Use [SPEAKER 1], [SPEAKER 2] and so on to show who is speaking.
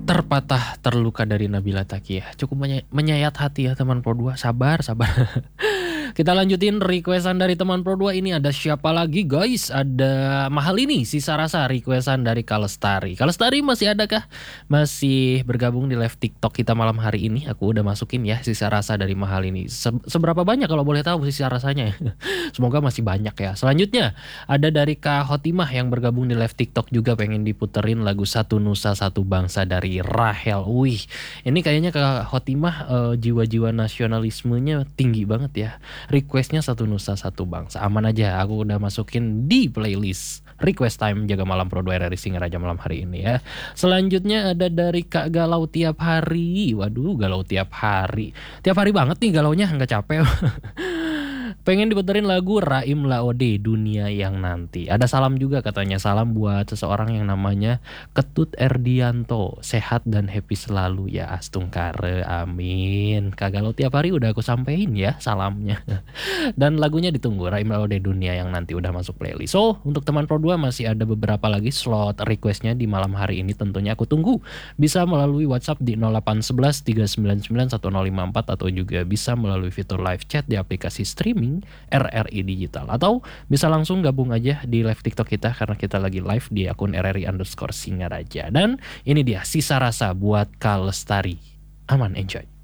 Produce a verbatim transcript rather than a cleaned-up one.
[SPEAKER 1] Terpatah Terluka dari Nabila Taqiyah. Cukup menye- menyayat hati ya teman Pro dua. Sabar, sabar. Kita lanjutin requestan dari teman Pro dua. Ini ada siapa lagi guys? Ada Mahal ini Sisa Rasa, requestan dari Kalestari. Kalestari masih adakah? Masih bergabung di live TikTok kita malam hari ini. Aku udah masukin ya Sisa Rasa dari Mahal ini. Se- seberapa banyak kalau boleh tahu sisa rasanya? Semoga masih banyak ya. Selanjutnya ada dari Kak Hotimah yang bergabung di live TikTok juga, pengen diputerin lagu Satu Nusa Satu Bangsa dari Rahel. Wih, ini kayaknya Kak Hotimah eh, jiwa-jiwa nasionalismenya tinggi banget ya. Requestnya Satu Nusa Satu Bangsa. Aman aja, aku udah masukin di playlist Request Time Jaga Malam Pro dua R R I Singaraja malam hari ini ya. Selanjutnya ada dari Kak Galau Tiap Hari. Waduh, galau tiap hari. Tiap hari banget nih galaunya, nggak capek. Pengen diputerin lagu Raim Laode Dunia Yang Nanti. Ada salam juga katanya. Salam buat seseorang yang namanya Ketut Erdianto. Sehat dan happy selalu ya Astungkare. Amin. Kagak lo tiap hari udah aku sampein ya salamnya. Dan lagunya ditunggu. Raim Laode Dunia Yang Nanti udah masuk playlist. So untuk teman Pro dua masih ada beberapa lagi slot requestnya di malam hari ini. Tentunya aku tunggu. Bisa melalui WhatsApp di nol delapan satu satu tiga sembilan sembilan satu nol lima empat atau juga bisa melalui fitur live chat di aplikasi streaming R R I Digital, atau bisa langsung gabung aja di live TikTok kita karena kita lagi live di akun R R I underscore Singaraja. Dan ini dia Sisa Rasa buat Kalestari. Aman, enjoy.